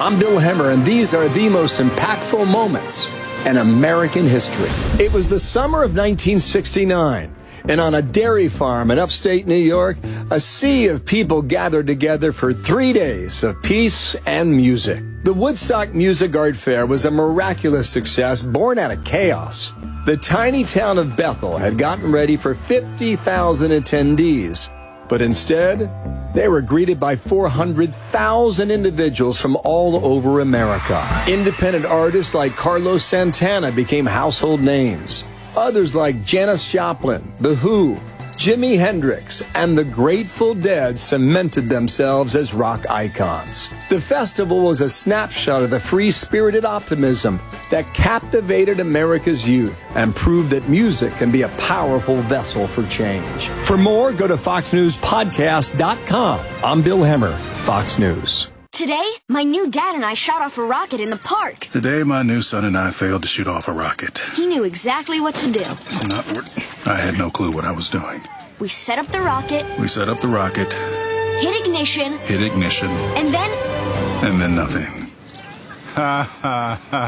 I'm Bill Hemmer, and these are the most impactful moments in American history. It was the summer of 1969, and on a dairy farm in upstate New York, a sea of people gathered together for 3 days of peace and music. The Woodstock Music Art Fair was a miraculous success born out of chaos. The tiny town of Bethel had gotten ready for 50,000 attendees, but instead, they were greeted by 400,000 individuals from all over America. Independent artists like Carlos Santana became household names. Others like Janis Joplin, The Who, Jimi Hendrix, and the Grateful Dead cemented themselves as rock icons. The festival was a snapshot of the free-spirited optimism that captivated America's youth and proved that music can be a powerful vessel for change. For more, go to FoxNewsPodcast.com. I'm Bill Hemmer, Fox News. Today, my new dad and I shot off a rocket in the park. Today, my new son and I failed to shoot off a rocket. He knew exactly what to do. I had no clue what I was doing. We set up the rocket. Hit ignition. And then nothing. Ha ha ha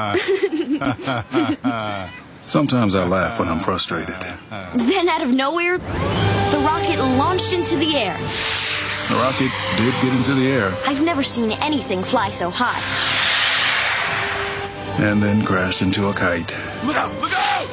ha. Sometimes I laugh when I'm frustrated. Then out of nowhere, the rocket launched into the air. The rocket did get into the air. I've never seen anything fly so high. And then crashed into a kite. Look out! Look out!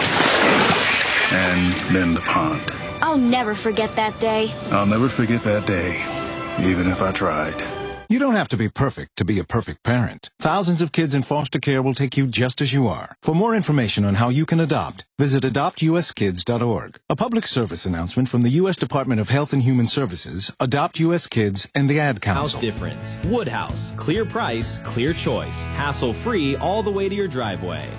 And then the pond. I'll never forget that day. I'll never forget that day, even if I tried. You don't have to be perfect to be a perfect parent. Thousands of kids in foster care will take you just as you are. For more information on how you can adopt, visit adoptuskids.org. A public service announcement from the U.S. Department of Health and Human Services, Adopt U.S. Kids, and the Ad Council. House difference. Woodhouse. Clear price, clear choice. Hassle-free all the way to your driveway.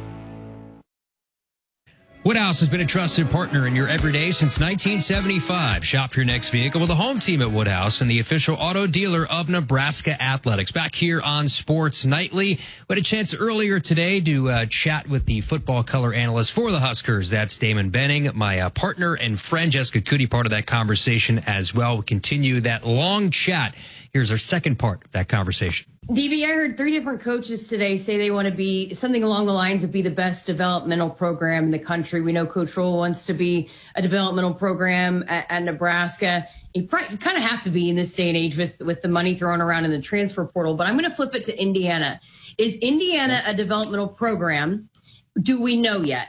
Woodhouse has been a trusted partner in your everyday since 1975. Shop for your next vehicle with a home team at Woodhouse and the official auto dealer of Nebraska Athletics. Back here on Sports Nightly, we had a chance earlier today to chat with the football color analyst for the Huskers. That's Damon Benning, my partner and friend Jessica Cootie, part of that conversation as well. We continue that long chat. Here's our second part of that conversation. DB, I heard 3 different coaches today say they want to be something along the lines of be the best developmental program in the country. We know Coach Roll wants to be a developmental program at Nebraska. You kind of have to be in this day and age with the money thrown around in the transfer portal. But I'm going to flip it to Indiana. Is Indiana a developmental program? Do we know yet?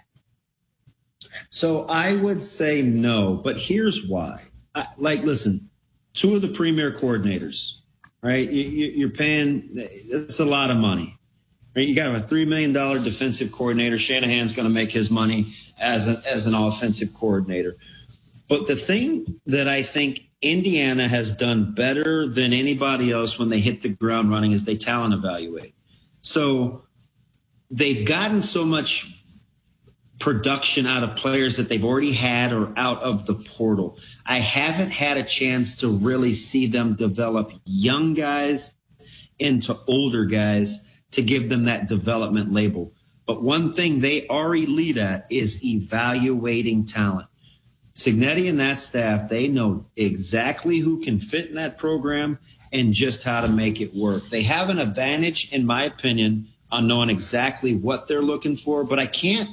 So I would say no, but here's why. Listen, 2 of the premier coordinators. Right, you're paying. It's a lot of money. Right, you got a $3 million defensive coordinator. Shanahan's going to make his money as an offensive coordinator. But the thing that I think Indiana has done better than anybody else when they hit the ground running is they talent evaluate. So they've gotten so much production out of players that they've already had or out of the portal. I haven't had a chance to really see them develop young guys into older guys to give them that development label. But one thing they are elite at is evaluating talent. Cignetti and that staff, they know exactly who can fit in that program and just how to make it work. They have an advantage, in my opinion, on knowing exactly what they're looking for, but I can't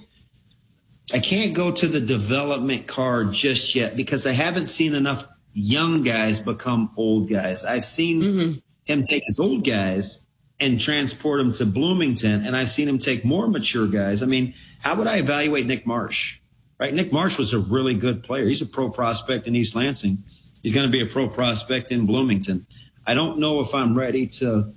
go to the development card just yet because I haven't seen enough young guys become old guys. I've seen him take his old guys and transport them to Bloomington, and I've seen him take more mature guys. I mean, how would I evaluate Nick Marsh? Right? Nick Marsh was a really good player. He's a pro prospect in East Lansing. He's going to be a pro prospect in Bloomington. I don't know if I'm ready to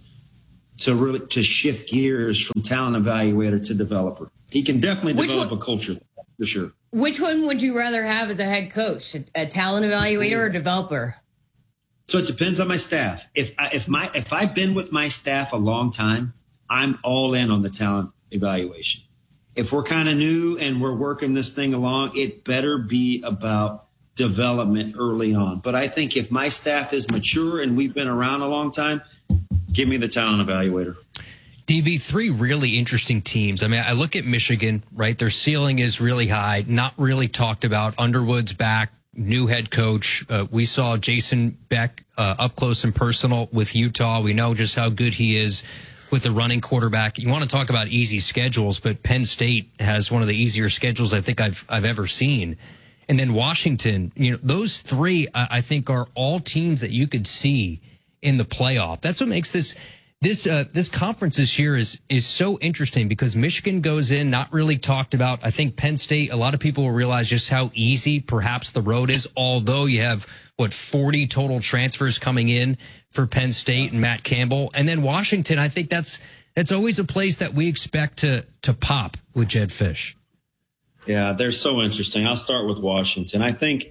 shift gears from talent evaluator to developer. He can definitely develop a culture. For sure. Which one would you rather have as a head coach, a talent evaluator or developer? So it depends on my staff. If I've been with my staff a long time, I'm all in on the talent evaluation. If we're kind of new and we're working this thing along, it better be about development early on. But I think if my staff is mature and we've been around a long time, give me the talent evaluator. DB, 3 really interesting teams. I mean, I look at Michigan, right? Their ceiling is really high, not really talked about. Underwood's back. new head coach. We saw Jason Beck up close and personal with Utah. We know just how good he is with the running quarterback. You want to talk about easy schedules, but Penn State has one of the easier schedules I think I've ever seen. And then Washington, those three, I think, are all teams that you could see in the playoff. That's what makes this conference this year is so interesting, because Michigan goes in not really talked about. I think Penn State, a lot of people will realize just how easy perhaps the road is, although you have 40 total transfers coming in for Penn State and Matt Campbell. And then Washington, I think that's always a place that we expect to pop with Jedd Fisch. Yeah, they're so interesting. I'll start with Washington. I think,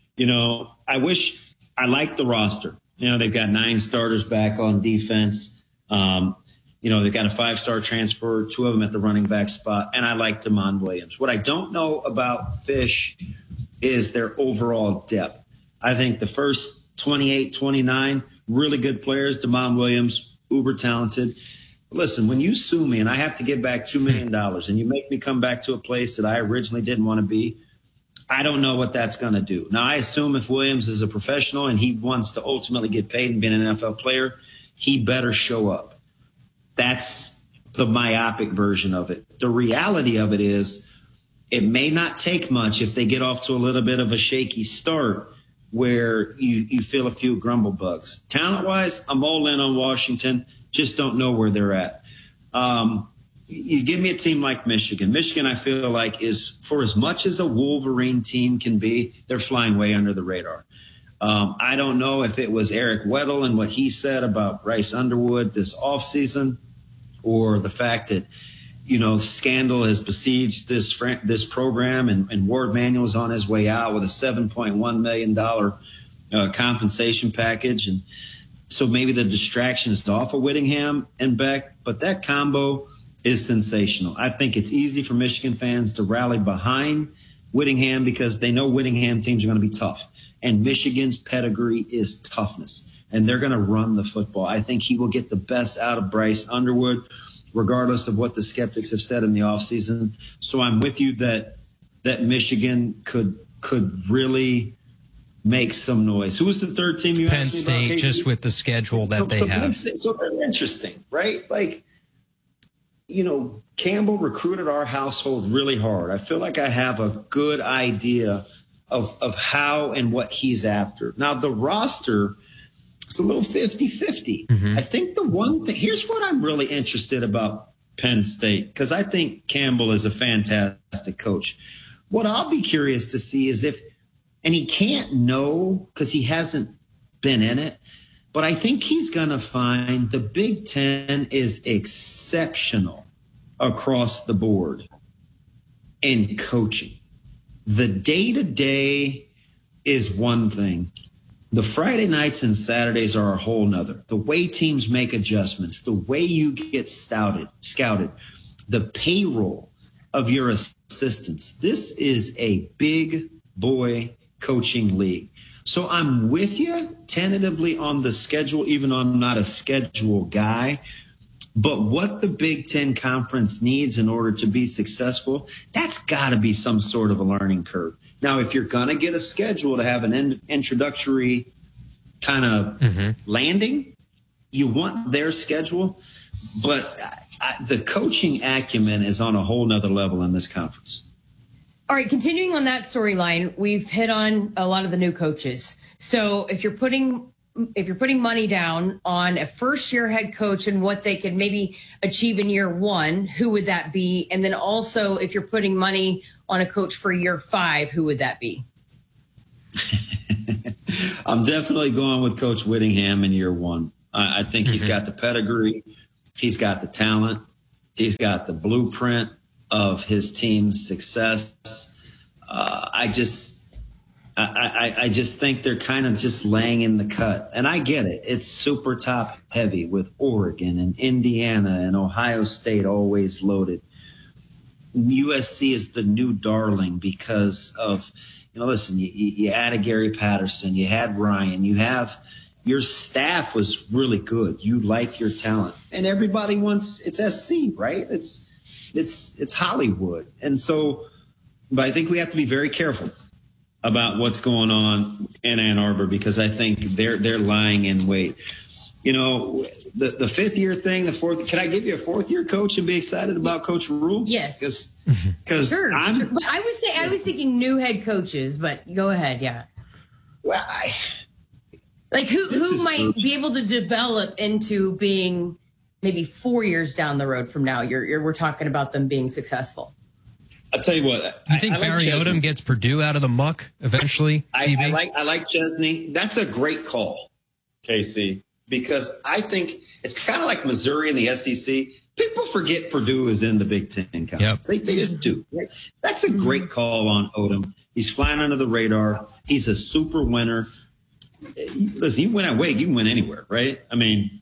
I like the roster. They've got 9 starters back on defense. They've got a 5-star transfer, 2 of them at the running back spot, and I like Damon Williams. What I don't know about Fisch is their overall depth. I think the first 28, 29, really good players. Damon Williams, uber talented. Listen, when you sue me and I have to give back $2 million and you make me come back to a place that I originally didn't want to be, I don't know what that's going to do. Now, I assume if Williams is a professional and he wants to ultimately get paid and be an NFL player, he better show up. That's the myopic version of it. The reality of it is it may not take much if they get off to a little bit of a shaky start where you feel a few grumble bugs. Talent-wise, I'm all in on Washington. Just don't know where they're at. You give me a team like Michigan. Michigan, I feel like, is, for as much as a Wolverine team can be, they're flying way under the radar. I don't know if it was Eric Weddle and what he said about Bryce Underwood this offseason, or the fact that, scandal has besieged this program, and Ward Manuel is on his way out with a $7.1 million compensation package. And so maybe the distraction is off of Whittingham and Beck, but that combo is sensational. I think it's easy for Michigan fans to rally behind Whittingham because they know Whittingham teams are going to be tough. And Michigan's pedigree is toughness, and they're going to run the football. I think he will get the best out of Bryce Underwood, regardless of what the skeptics have said in the offseason. So I'm with you that Michigan could really make some noise. Who was the third team you asked me about? Penn State, just with the schedule that they have. So they're interesting, right? Like, Campbell recruited our household really hard. I feel like I have a good idea of how and what he's after. Now, the roster is a little 50-50. Mm-hmm. I think the one thing, here's what I'm really interested about Penn State, because I think Campbell is a fantastic coach. What I'll be curious to see is and he can't know because he hasn't been in it, but I think he's going to find the Big Ten is exceptional across the board in coaching. The day-to-day is one thing. The Friday nights and Saturdays are a whole nother. The way teams make adjustments, the way you get scouted, the payroll of your assistants. This is a big boy coaching league. So I'm with you tentatively on the schedule, even though I'm not a schedule guy. But what the Big Ten Conference needs in order to be successful, that's got to be some sort of a learning curve. Now, if you're going to get a schedule to have an introductory kind of landing, you want their schedule. But the coaching acumen is on a whole nother level in this conference. All right, continuing on that storyline, we've hit on a lot of the new coaches. So if you're putting money down on a first-year head coach and what they could maybe achieve in year 1, who would that be? And then also, if you're putting money on a coach for year 5, who would that be? I'm definitely going with Coach Whittingham in year 1. I think he's got the pedigree. He's got the talent. He's got the blueprint of his team's success. I just think they're kind of just laying in the cut. And I get it. It's super top heavy with Oregon and Indiana and Ohio State always loaded. USC is the new darling because of, listen, you added Gary Patterson, you had Ryan, your staff was really good. You like your talent. And everybody wants, it's SC, right? It's Hollywood. And so, but I think we have to be very careful about what's going on in Ann Arbor because I think they're lying in wait. You know, the fifth-year thing, the fourth. Can I give you a fourth-year coach and be excited about Coach Rule? Yes. Because sure. But I was thinking new head coaches, but go ahead. Yeah. Well, who might be able to develop into being maybe 4 years down the road from now? We're talking about them being successful. I'll tell you what. You think Barry Odom gets Purdue out of the muck eventually? I like Chesney. That's a great call, KC, because I think it's kind of like Missouri and the SEC. People forget Purdue is in the Big Ten conference. Yep. They just do. Right? That's a great call on Odom. He's flying under the radar. He's a super winner. Listen, you win at Wake, you can win anywhere, right? I mean,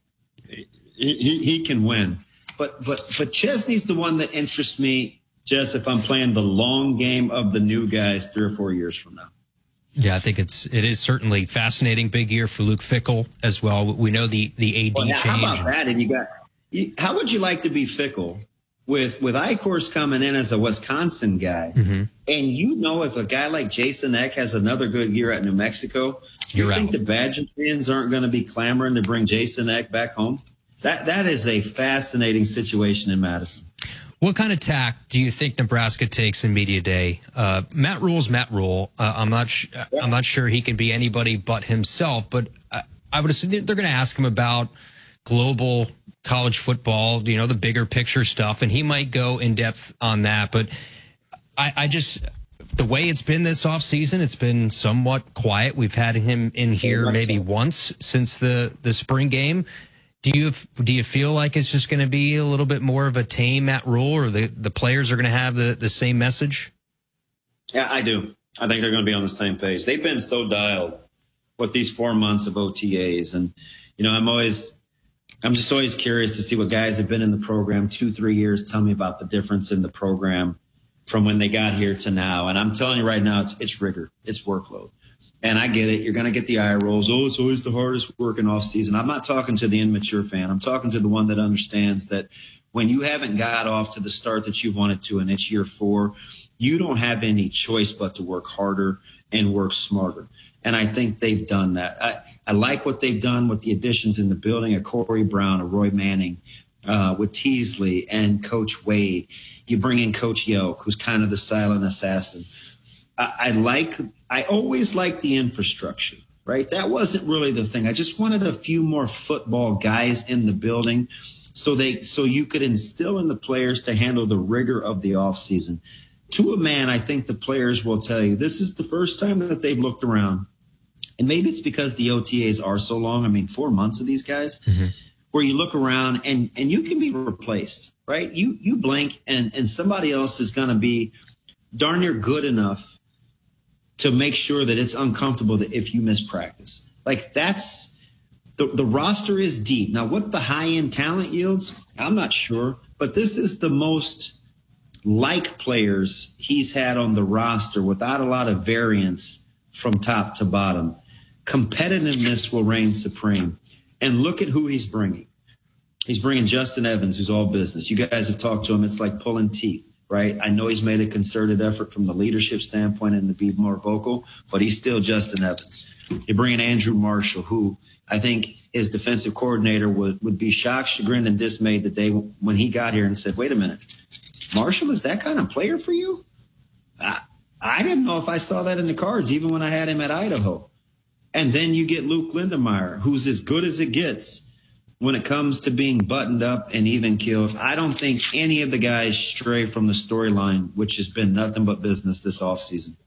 he can win. But Chesney's the one that interests me, Jess, if I'm playing the long game of the new guys 3 or 4 years from now. Yeah, I think it is certainly fascinating. Big year for Luke Fickell as well. We know the AD change. How about that? And how would you like to be Fickell with Eichhorst coming in as a Wisconsin guy? Mm-hmm. And you know, if a guy like Jason Eck has another good year at New Mexico, you think the Badger fans aren't going to be clamoring to bring Jason Eck back home? That is a fascinating situation in Madison. What kind of tack do you think Nebraska takes in media day? Matt Rule's Matt Rule. I'm not sure he can be anybody but himself, but I would assume they're going to ask him about global college football, you know, the bigger picture stuff, and he might go in depth on that. But I just, the way it's been this offseason, it's been somewhat quiet. We've had him in here maybe once since the spring game. Do you feel like it's just going to be a little bit more of a tame Matt Rule, or the players are going to have the same message? Yeah, I do. I think they're going to be on the same page. They've been so dialed with these 4 months of OTAs. And, you know, I'm just always curious to see what guys have been in the program 2-3 years. Tell me about the difference in the program from when they got here to now. And I'm telling you right now, it's rigor. It's workload. And I get it. You're going to get the eye rolls. Oh, it's always the hardest work in off season. I'm not talking to the immature fan. I'm talking to the one that understands that when you haven't got off to the start that you wanted to, and it's year 4, you don't have any choice but to work harder and work smarter. And I think they've done that. I like what they've done with the additions in the building, a Corey Brown, a Roy Manning, with Teasley and Coach Wade. You bring in Coach Yoke, who's kind of the silent assassin. I always liked the infrastructure, right? That wasn't really the thing. I just wanted a few more football guys in the building so you could instill in the players to handle the rigor of the offseason. To a man, I think the players will tell you this is the first time that they've looked around. And maybe it's because the OTAs are so long. I mean, 4 months of these guys, where you look around and you can be replaced, right? You blink and somebody else is going to be darn near good enough to make sure that it's uncomfortable that if you miss practice. Like that's the roster is deep. Now, what the high-end talent yields, I'm not sure, but this is the most like players he's had on the roster without a lot of variance from top to bottom. Competitiveness will reign supreme. And look at who he's bringing. He's bringing Justin Evans, who's all business. You guys have talked to him. It's like pulling teeth. Right. I know he's made a concerted effort from the leadership standpoint and to be more vocal, but he's still Justin Evans. You bring in Andrew Marshall, who I think his defensive coordinator would be shocked, chagrined, and dismayed the day when he got here and said, wait a minute, Marshall is that kind of player for you? I didn't know if I saw that in the cards, even when I had him at Idaho. And then you get Luke Lindemeyer, who's as good as it gets when it comes to being buttoned up and even killed. I don't think any of the guys stray from the storyline, which has been nothing but business this offseason.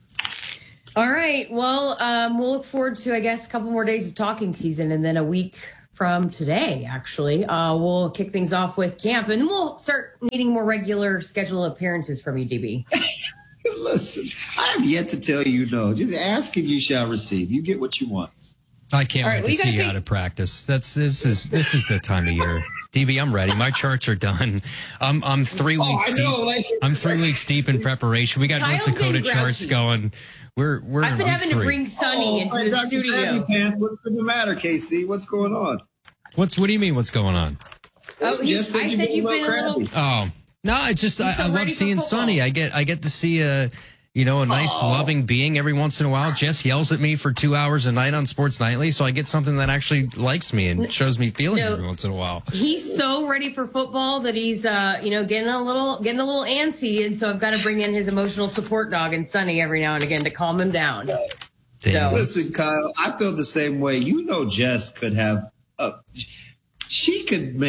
All right. Well, we'll look forward to, I guess, a couple more days of talking season, and then a week from today, actually, we'll kick things off with camp, and then we'll start needing more regular schedule appearances from you, DB. Listen, I have yet to tell you no. Just ask and you shall receive. You get what you want. I can't wait to see you out of practice. This is the time of year. DB, I'm ready. My charts are done. I'm 3 weeks deep. I'm 3 weeks deep in preparation. We got North Dakota charts going. I've been having to bring Sonny into the studio. What's the matter, KC? What's going on? What do you mean? What's going on? Oh, I said you've been a little. Oh no, it's just I love seeing Sonny. I get to see a nice loving being every once in a while. Jess yells at me for 2 hours a night on Sports Nightly, so I get something that actually likes me and shows me feelings every once in a while. He's so ready for football that he's, getting a little antsy, and so I've got to bring in his emotional support dog and Sonny every now and again to calm him down. So listen, Kyle, I feel the same way. Jess could have she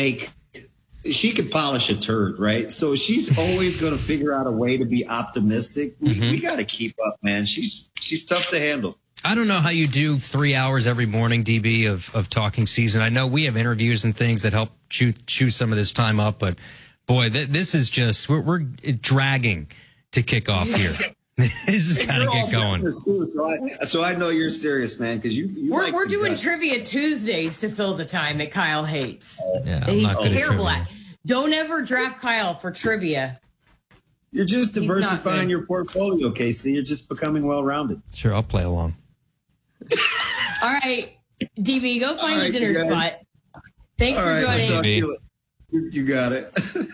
could polish a turd, right? So she's always going to figure out a way to be optimistic. We got to keep up, man. She's tough to handle. I don't know how you do 3 hours every morning, DB, of talking season. I know we have interviews and things that help chew some of this time up, but boy, this is just we're dragging to kick off here. This is got to get going. Too, so I know you're serious, man, because we're doing trivia Tuesdays to fill the time that Kyle hates. Yeah, he's terrible at. Don't ever draft Kyle for trivia. You're just diversifying your portfolio, Casey. You're just becoming well-rounded. Sure, I'll play along. All right, DB, go find your dinner spot. Thanks for joining. You got it.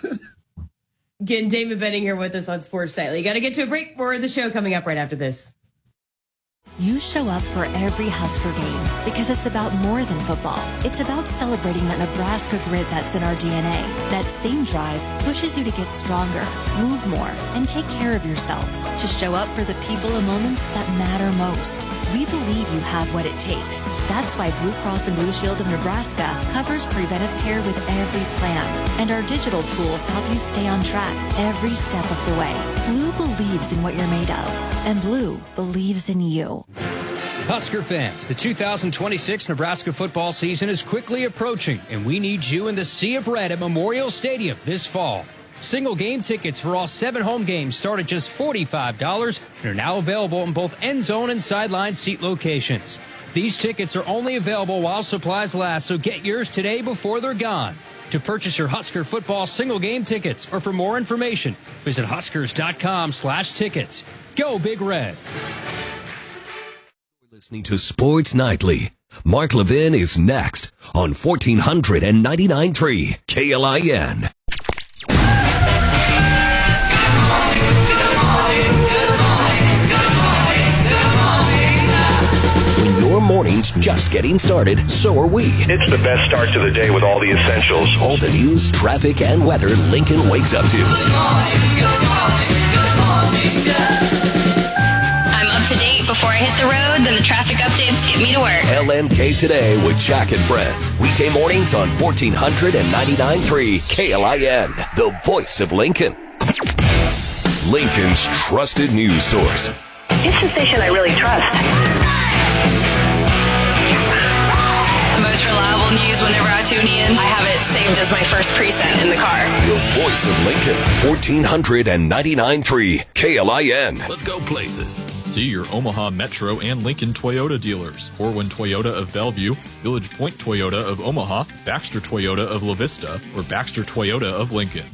Again, David Benning here with us on Sports Nightly. You got to get to a break. More of the show coming up right after this. You show up for every Husker game because it's about more than football. It's about celebrating that Nebraska grit that's in our DNA. That same drive pushes you to get stronger, move more, and take care of yourself. To show up for the people and moments that matter most. We believe you have what it takes. That's why Blue Cross and Blue Shield of Nebraska covers preventive care with every plan. And our digital tools help you stay on track every step of the way. Blue believes in what you're made of. And Blue believes in you. Husker fans, the 2026 Nebraska football season is quickly approaching, and we need you in the Sea of Red at Memorial Stadium this fall. Single game tickets for all 7 home games start at just $45 and are now available in both end zone and sideline seat locations. These tickets are only available while supplies last, so get yours today before they're gone. To purchase your Husker football single game tickets or for more information, visit huskers.com/tickets. Go Big Red. Listening to Sports Nightly. Mark Levin is next on 1499.3 KLIN. When your morning's just getting started, so are we. It's the best start to the day with all the essentials. All the news, traffic, and weather Lincoln wakes up to. I'm up to date before I hit the road, then the traffic updates get me to work. LNK Today with Jack and Friends. Weekday mornings on 1499.3 KLIN. The voice of Lincoln. Lincoln's trusted news source. It's the station I really trust. The most reliable news whenever I tune in. I have it saved as my first preset in the car. The voice of Lincoln. 1499.3 KLIN. Let's go places. See your Omaha Metro and Lincoln Toyota dealers. Corwin Toyota of Bellevue, Village Point Toyota of Omaha, Baxter Toyota of La Vista, or Baxter Toyota of Lincoln.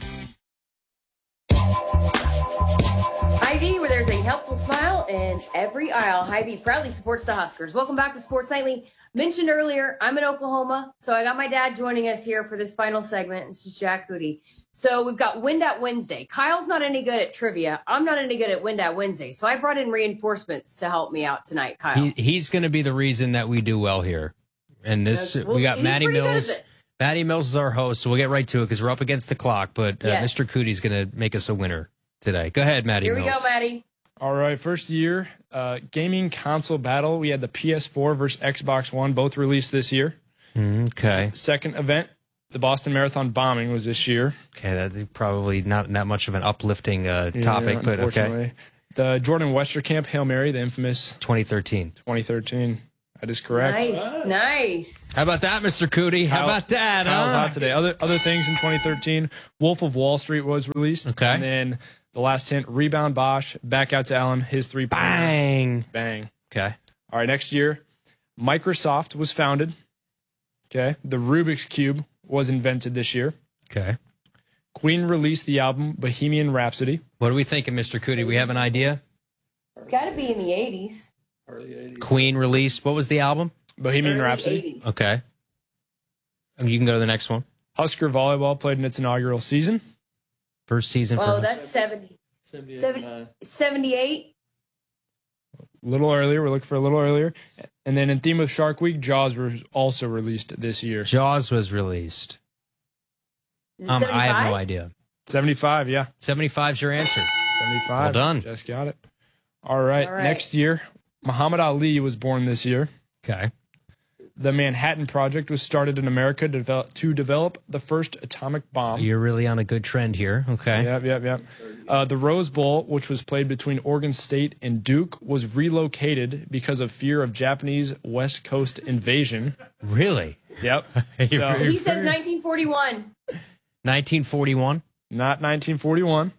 Hy-Vee, where there's a helpful smile in every aisle. Hy-Vee proudly supports the Huskers. Welcome back to Sports Nightly. Mentioned earlier, I'm in Oklahoma, so I got my dad joining us here for this final segment. This is Jack Hootie. So we've got Wind at Wednesday. Kyle's not any good at trivia. I'm not any good at Wind at Wednesday. So I brought in reinforcements to help me out tonight, Kyle. He's going to be the reason that we do well here. And this, we got Matty Mills. Matty Mills is our host, so we'll get right to it because we're up against the clock. But Mr. Cootie's going to make us a winner today. Go ahead, Matty Mills. Here we go, Matty. All right, first year gaming console battle. We had the PS4 versus Xbox One, both released this year. Okay. Second event, the Boston Marathon bombing was this year. Okay, that's probably not much of an uplifting topic, but okay. The Jordan Westerkamp Hail Mary, the infamous 2013. That is correct. Nice. How about that, Mr. Cootie? How about that? Kyle's hot today. Other things in 2013, Wolf of Wall Street was released. Okay. And then the last hint, Rebound Bosch, back out to Allen, his 3-pointer. Bang. Okay. All right, next year, Microsoft was founded. Okay. The Rubik's Cube was invented this year. Okay. Queen released the album Bohemian Rhapsody. What are we thinking, Mr. Cootie? We have an idea? Got to be in the 80s. Early 80s. Queen released, what was the album? Bohemian Rhapsody. 80s. Okay. You can go to the next one. Husker Volleyball played in its inaugural season. First season. Oh, that's 78. A little earlier. We're looking for a little earlier. And then in theme of Shark Week, Jaws was also released this year. Jaws was released. I have no idea. 75, yeah. 75's your answer. 75. Well done. Just got it. All right. Next year, Muhammad Ali was born this year. Okay. The Manhattan Project was started in America to develop the first atomic bomb. You're really on a good trend here. Okay. Yep. The Rose Bowl, which was played between Oregon State and Duke, was relocated because of fear of Japanese West Coast invasion. Really? Yep. He says 1941. 1941? Not 1941.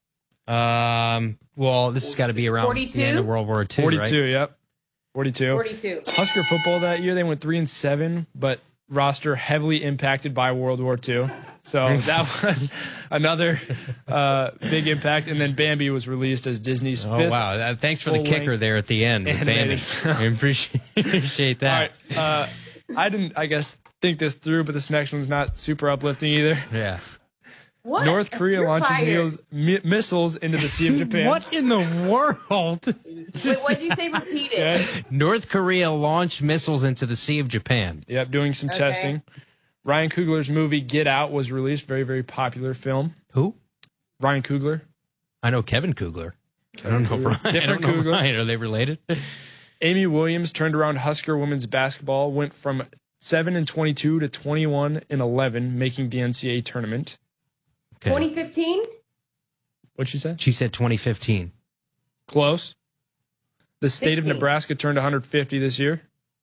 Well, this has got to be around 42? the end of World War II, 42, right? Yep. 42. 42. Husker football that year, they went 3-7, but roster heavily impacted by World War II. So that was another big impact. And then Bambi was released as Disney's fifth. Oh, wow. Thanks for the kicker there at the end with Bambi. I appreciate that. All right. I didn't, I guess, think this through, but this next one's not super uplifting either. Yeah. What? North Korea launches missiles into the Sea of Japan. What in the world? Wait, what did you say? Repeat it. Okay. North Korea launched missiles into the Sea of Japan. Yep, doing some testing. Ryan Coogler's movie Get Out was released. Very, very popular film. Who? Ryan Coogler. I know Kevin Coogler. I don't know Ryan. Different I don't know Coogler. Ryan. Are they related? Amy Williams turned around Husker women's basketball, went from 7-22 to 21-11, making the NCAA tournament. Okay. 2015? What'd she say? She said 2015. Close. The state 16. of Nebraska turned 150 this year.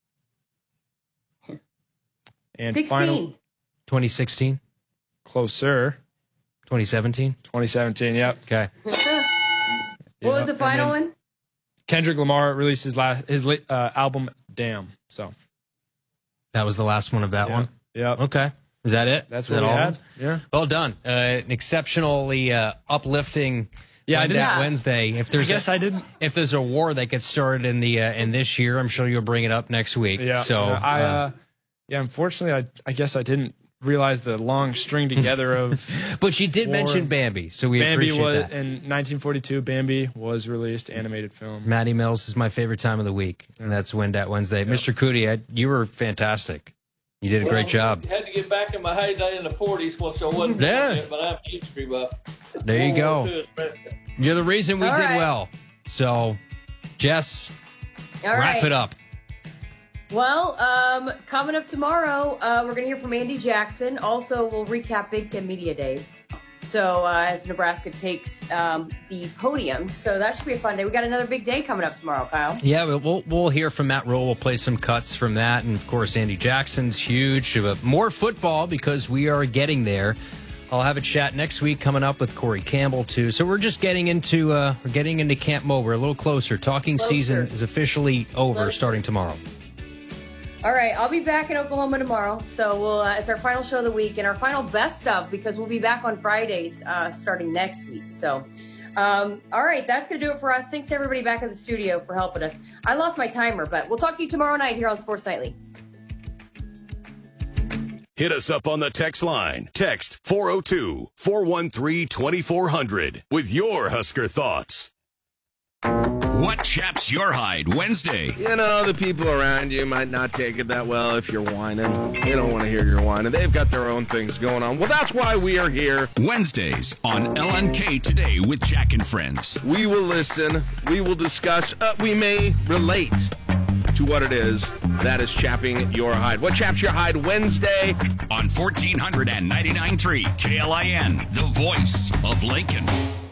And 16. final 2016? closer. 2017? 2017, yep. Okay. What was the final one? Kendrick Lamar released his album Damn. So That was the last one of that one? Yep. Okay. Is that it? That's Is what that we all? had. Yeah. Well done. An exceptionally uplifting I did. Wednesday. If there's I didn't. If there's a war that gets started in the in this year, I'm sure you'll bring it up next week. Yeah. So unfortunately, I guess I didn't realize the long string together of. But she did mention Bambi, so we appreciate that. In 1942, Bambi was released, animated film. Matty Mills is my favorite time of the week, and that's Wendat Wednesday. Yep. Mr. Cootie, you were fantastic. You did a great job. Had to get back in my heyday in the 40s, which I wasn't yet, but I'm a history buff. There you go. You're the reason we All did right. well. So, Jess, All wrap right. it up. Well, coming up tomorrow, we're going to hear from Andy Jackson. Also, we'll recap Big Ten Media Days. So, as Nebraska takes the podium. So, that should be a fun day. We got another big day coming up tomorrow, Kyle. Yeah, we'll hear from Matt Rule. We'll play some cuts from that. And, of course, Andy Jackson's huge. More football because we are getting there. I'll have a chat next week coming up with Corey Campbell, too. So we're just getting into camp mode. We're a little closer. Talking season is officially over starting tomorrow. All right, I'll be back in Oklahoma tomorrow. So it's our final show of the week and our final best of because we'll be back on Fridays starting next week. So, all right, that's going to do it for us. Thanks to everybody back in the studio for helping us. I lost my timer, but we'll talk to you tomorrow night here on Sports Nightly. Hit us up on the text line. Text 402-413-2400 with your Husker thoughts. What chaps your hide Wednesday? You know, the people around you might not take it that well if you're whining. They don't want to hear your whining. They've got their own things going on. Well, that's why we are here. Wednesdays on LNK Today with Jack and Friends. We will listen. We will discuss. We may relate to what it is that is chapping your hide. What chaps your hide Wednesday? On 1499.3 KLIN, the voice of Lincoln.